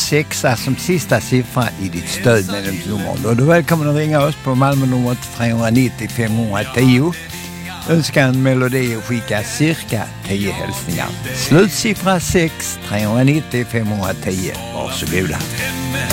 6 som sista siffra i ditt stödmedlemsnummer. Då är du välkommen att ringa oss på Malmönumret 390 510. Önska en melodi och skicka cirka 10 hälsningar. Slutsiffra 6 390 510. Varsågoda.